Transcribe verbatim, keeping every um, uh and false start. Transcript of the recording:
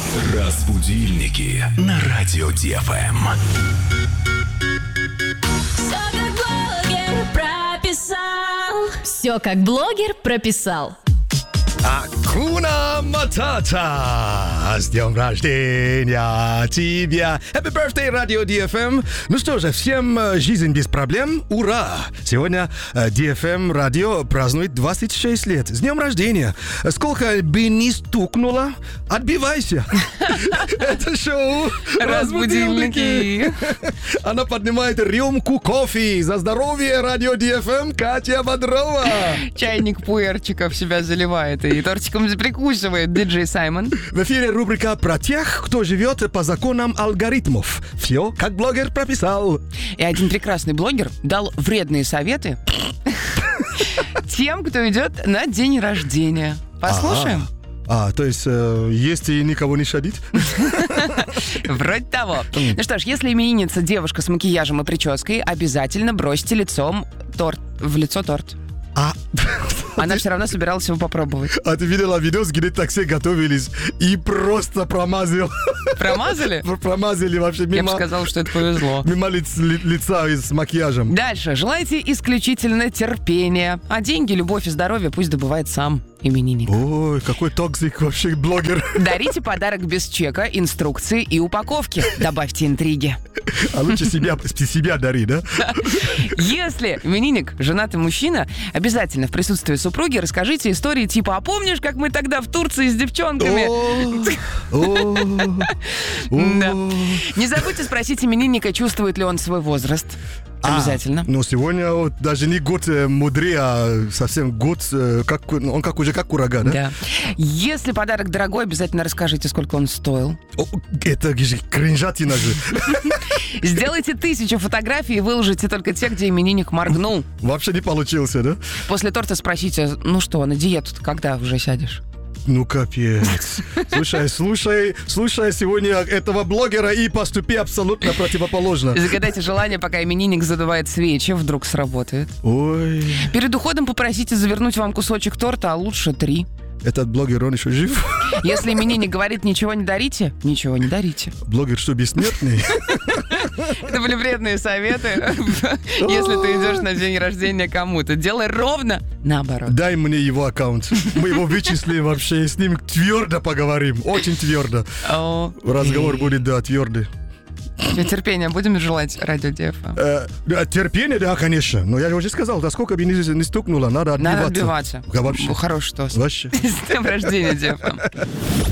Разбудильники на радио Ди Эф Эм. Все как блогер прописал. Акуна Матата! С днем рождения тебя! Happy birthday, радио Ди Эф Эм! Ну что же, всем жизнь без проблем, ура! Сегодня Ди Эф Эм радио празднует двадцать шесть лет. С днем рождения! Сколько бы ни стукнуло, отбивайся! Это шоу Разбудильники. Она поднимает рюмку кофе за здоровье радио Ди Эф Эм Катя Бодрова! Чайник пуэрчика в себя заливает и тортиком прикусывает диджей Саймон. В эфире рубрика про тех, кто живет по законам алгоритмов. Все, как блогер прописал. И один прекрасный блогер дал вредные советы тем, кто идет на день рождения. Послушаем? А, то есть, э, есть и никого не шадить? Вроде того. Ну что ж, если именинница девушка с макияжем и прической, обязательно бросьте лицом торт, в лицо торт. А... Она все равно собиралась его попробовать. А ты видела видос, где так все готовились и просто промазал. Промазали? Промазали вообще мимо... Я бы сказал, что это повезло. Мимо лиц, ли, лица с макияжем. Дальше. Желайте исключительно терпения. А деньги, любовь и здоровье пусть добывает сам именинник. Ой, какой токсик вообще блогер. Дарите подарок без чека, инструкции и упаковки. Добавьте интриги. А лучше себя, себя дари, да? Если именинник женатый мужчина, обязательно в присутствии супруги расскажите истории типа: а помнишь, как мы тогда в Турции с девчонками? Да. Не забудьте спросить именинника, чувствует ли он свой возраст. Обязательно. А, но сегодня вот, даже не год э, мудрее, а совсем год, э, как, он как уже как ураган, да? Да. Если подарок дорогой, обязательно расскажите, сколько он стоил. О, это же кринжатина же. Сделайте тысячу фотографий и выложите только те, где именинник моргнул. Вообще не получился, да? После торта спросите: ну что, на диету когда уже сядешь? Ну, капец. Слушай, слушай, слушай сегодня этого блогера и поступи абсолютно противоположно. Загадайте желание, пока именинник задувает свечи, вдруг сработает. Ой. Перед уходом попросите завернуть вам кусочек торта, а лучше три. Этот блогер, он еще жив? Если именинник говорит: ничего не дарите, ничего не дарите. Блогер что, бессмертный? Это были вредные советы. Если ты идешь на день рождения кому-то, делай ровно наоборот. Дай мне его аккаунт. Мы его вычислим вообще, с ним твердо поговорим. Очень твердо. Разговор будет, да, твердый. Терпения будем желать радио Ди Эф Эм? Э, терпение, да, конечно. Но я же уже сказал, да сколько бы ни, не стукнуло, надо отбиваться. Надо отбиваться. Вообще. Хороший тост. Вообще. С днем рождения, Ди Эф Эм.